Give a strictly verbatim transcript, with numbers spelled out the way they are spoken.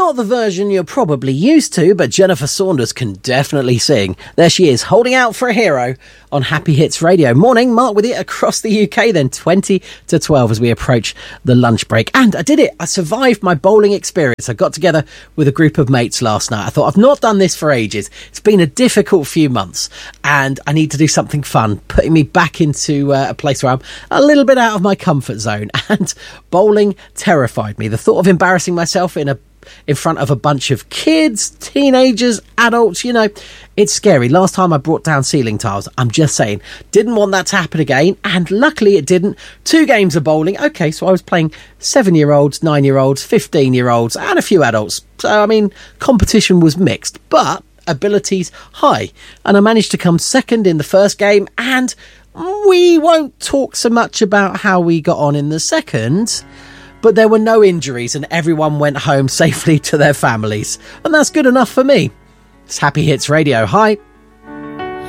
not the version you're probably used to, but Jennifer Saunders can definitely sing. There she is, holding out for a hero on Happy Hits Radio. Morning, Mark with it across the U K, then twenty to twelve as we approach the lunch break. And I did it. I survived my bowling experience. I got together with a group of mates last night. I thought, I've not done this for ages. It's been a difficult few months and I need to do something fun, putting me back into uh, a place where I'm a little bit out of my comfort zone. And bowling terrified me. The thought of embarrassing myself in a in front of a bunch of kids, teenagers, adults, you know, it's scary. Last time I brought down ceiling tiles, I'm just saying, didn't want that to happen again, and luckily it didn't. Two games of bowling. Okay, so I was playing seven-year-olds, nine-year-olds, fifteen-year-olds, and a few adults. So, I mean, competition was mixed, but abilities high. And I managed to come second in the first game, and we won't talk so much about how we got on in the second. But there were no injuries and everyone went home safely to their families. And that's good enough for me. It's Happy Hits Radio. Hi,